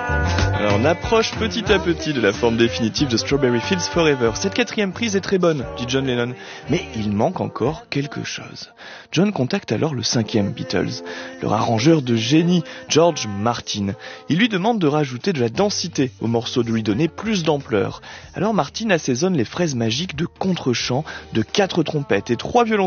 Alors, on approche petit à petit de la forme définitive de Strawberry Fields Forever. Cette 4e prise est très bonne, dit John Lennon. Mais il manque encore quelque chose. John contacte alors le 5e Beatles, leur arrangeur de génie, George Martin. Il lui demande de rajouter de la densité au morceau, de lui donner plus d'ampleur. Alors Martin assaisonne les fraises magiques de contre-chant, de 4 trompettes et 3 violons